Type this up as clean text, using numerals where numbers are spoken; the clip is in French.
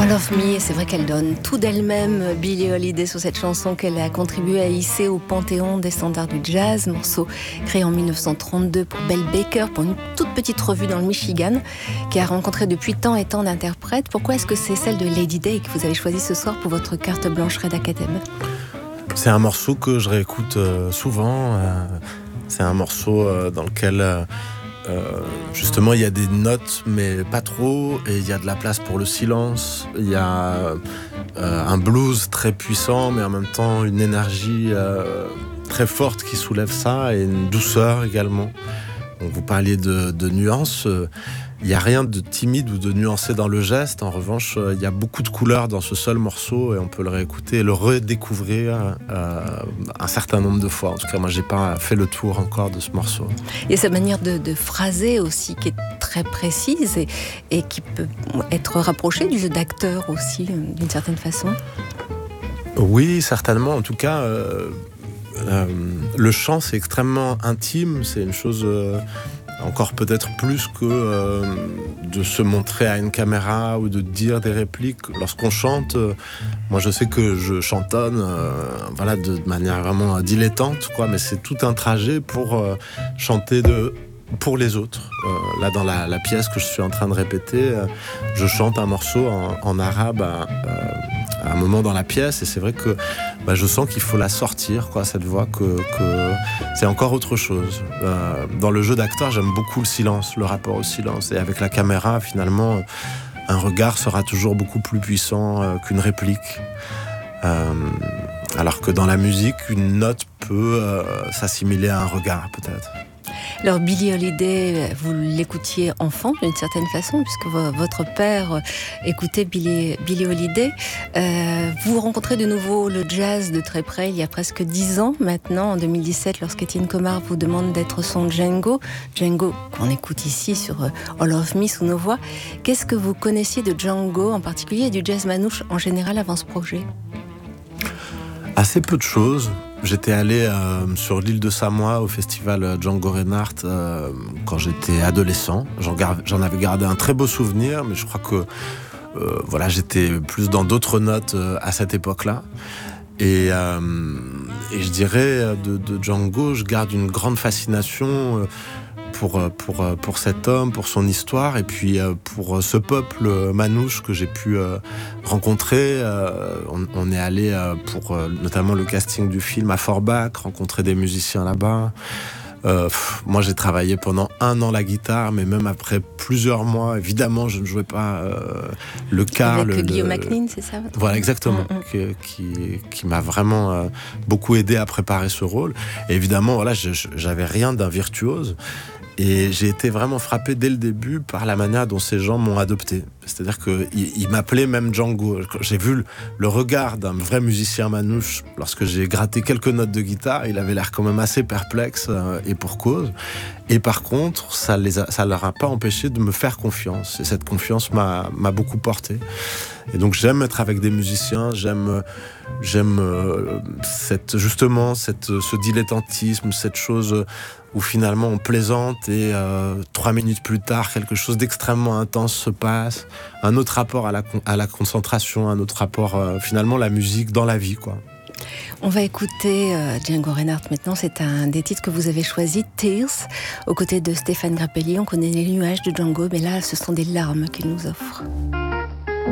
All of Me, c'est vrai qu'elle donne tout d'elle-même, Billie Holiday, sur cette chanson qu'elle a contribué à hisser au panthéon des standards du jazz, morceau créé en 1932 pour Bell Baker, pour une toute petite revue dans le Michigan, qui a rencontré depuis tant et tant d'interprètes. Pourquoi est-ce que c'est celle de Lady Day que vous avez choisie ce soir pour votre carte blanche Red Academy ? C'est un morceau que je réécoute souvent. C'est un morceau dans lequel... justement il y a des notes mais pas trop, et il y a de la place pour le silence, il y a un blues très puissant mais en même temps une énergie très forte qui soulève ça, et une douceur également. Donc vous parliez de nuances, il n'y a rien de timide ou de nuancé dans le geste. En revanche, il y a beaucoup de couleurs dans ce seul morceau, et on peut le réécouter et le redécouvrir un certain nombre de fois. En tout cas, moi, j'ai pas fait le tour encore de ce morceau. Il y a sa manière de phraser aussi qui est très précise et qui peut être rapprochée du jeu d'acteur aussi, d'une certaine façon. Oui, certainement. En tout cas, le chant, c'est extrêmement intime. C'est une chose... encore peut-être plus que de se montrer à une caméra ou de dire des répliques. Lorsqu'on chante, moi je sais que je chantonne de manière vraiment dilettante, quoi, mais c'est tout un trajet pour chanter pour les autres. Là, dans la pièce que je suis en train de répéter, je chante un morceau en arabe à un moment dans la pièce, et c'est vrai que je sens qu'il faut la sortir, quoi, cette voix, que c'est encore autre chose. Dans le jeu d'acteur, j'aime beaucoup le silence, le rapport au silence, et avec la caméra, finalement, un regard sera toujours beaucoup plus puissant qu'une réplique. Alors que dans la musique, une note peut s'assimiler à un regard, peut-être. Alors Billie Holiday, vous l'écoutiez enfant d'une certaine façon, puisque votre père écoutait Billie Holiday. Vous rencontrez de nouveau le jazz de très près il y a presque 10 ans maintenant, en 2017, lorsqu'Étienne Comard vous demande d'être son Django. Django qu'on écoute ici sur All of Me sous nos voix. Qu'est-ce que vous connaissiez de Django en particulier et du jazz manouche en général avant ce projet ? Assez peu de choses. J'étais allé sur l'île de Samoa au festival Django Reinhardt quand j'étais adolescent. J'en avais gardé un très beau souvenir, mais je crois que j'étais plus dans d'autres notes à cette époque-là. Et je dirais de Django, je garde une grande fascination pour cet homme, pour son histoire, et puis pour ce peuple manouche que j'ai pu rencontrer. On est allé pour notamment le casting du film à Forbach, rencontrer des musiciens là-bas. Moi, j'ai travaillé pendant 1 an la guitare, mais même après plusieurs mois, évidemment, je ne jouais pas le quart. Avec Guillaume McLean, c'est ça ? Voilà, exactement, qui m'a vraiment beaucoup aidé à préparer ce rôle. Et évidemment, j'avais rien d'un virtuose. Et j'ai été vraiment frappé dès le début par la manière dont ces gens m'ont adopté. C'est-à-dire qu'ils m'appelaient même Django. J'ai vu le regard d'un vrai musicien manouche lorsque j'ai gratté quelques notes de guitare. Il avait l'air quand même assez perplexe, et pour cause. Et par contre, ça leur a pas empêché de me faire confiance. Et cette confiance m'a beaucoup porté. Et donc j'aime être avec des musiciens, j'aime ce dilettantisme, cette chose où finalement on plaisante et 3 minutes plus tard, quelque chose d'extrêmement intense se passe. Un autre rapport à la concentration, un autre rapport, finalement, la musique dans la vie, quoi. On va écouter Django Reinhardt maintenant. C'est un des titres que vous avez choisi, Tears, aux côtés de Stéphane Grappelli. On connaît les nuages de Django, mais là, ce sont des larmes qu'il nous offre.